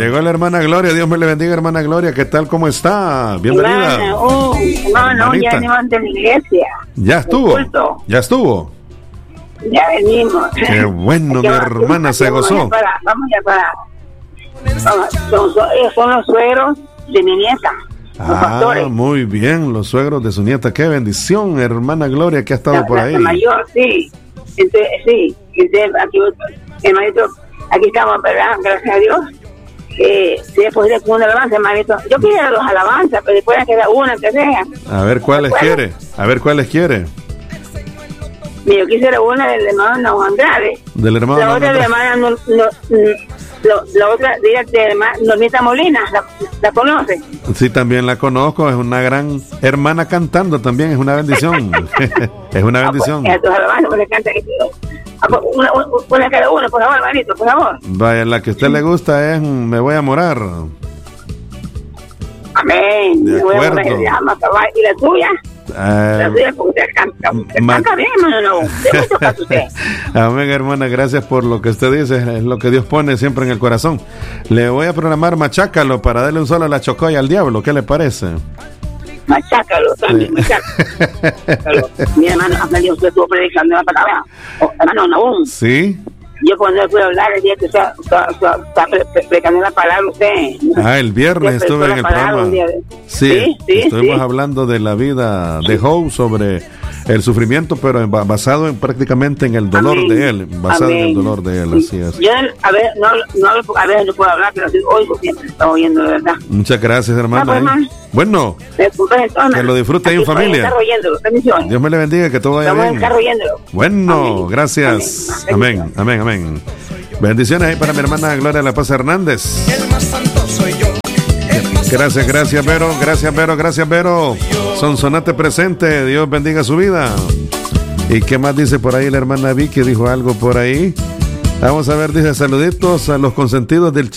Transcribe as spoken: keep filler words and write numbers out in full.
Llegó la hermana Gloria, Dios me le bendiga, hermana Gloria, ¿qué tal? ¿Cómo está? Bienvenida. Hermana, oh, hermano, ya venimos de la iglesia. ¿Ya estuvo? ¿Ya estuvo? Ya venimos. Qué bueno, mi hermana se gozó. Para, vamos ya para. Vamos, son, son, ellos son los suegros de mi nieta. Ah, muy bien, los suegros de su nieta. Qué bendición, hermana Gloria, que ha estado la, por la, ahí. La mayor, sí. Entonces, sí. Entonces, aquí, hermanito, aquí estamos, ¿verdad? Gracias a Dios. Eh, si es posible con una alabanza, hermanito. Yo quería dos alabanzas, pero después me queda una que sea. A ver cuáles quiere. A ver cuáles quiere. Mira, yo quisiera una del hermano Naum Andrade. Del hermano La otra de la hermana no, no, Lo, la otra, diga de Normita Molina, ¿la, ¿la conoce? Sí, también la conozco, es una gran hermana cantando también, es una bendición. Es una bendición. Ah, pues, alabanzas, pues, canta, una, una, una cada uno, por favor, hermanito, por favor. Vaya, la que a usted le gusta es Me voy a morar. Amén. De Me voy a acuerdo. morar, llama, cabal. ¿Y la tuya? Eh, la tuya, porque usted canta, ma- canta bien, hermano, no. De mucho caso usted. Amén, hermana, gracias por lo que usted dice, es lo que Dios pone siempre en el corazón. Le voy a programar Machácalo para darle un solo a la chocoya al diablo, ¿qué le parece? Machácalo también, sí. Machácalo. Mi hermano, Dios, usted estuvo predicando la palabra. Oh, hermano, Naum. Sí. Yo cuando pude hablar el día que está, está, está, está pre, pre, predicando la palabra usted. Ah, el viernes estuve en el programa. De... Sí, sí, sí, estuvimos sí. hablando de la vida de Job, sobre el sufrimiento, pero en, basado en prácticamente en el dolor Amén. de él, basado Amén. en el dolor de él, así es. Yo, a ver, no, no, a veces no puedo hablar, pero sí, oigo siempre, está oyendo, de verdad. Muchas gracias, hermana. No, pues, hermano. Bueno, que lo disfrute ahí en familia. Dios me le bendiga, que todo vaya bien. Bueno, amén. Gracias. Amén, amén, amén. Bendiciones ahí para mi hermana Gloria La Paz Hernández. El más santo soy yo. Gracias, gracias, Vero. Gracias, Vero, gracias, Vero. Sonsonate presente. Dios bendiga su vida. ¿Y qué más dice por ahí la hermana Vicky? Dijo algo por ahí. Vamos a ver, dice saluditos a los consentidos del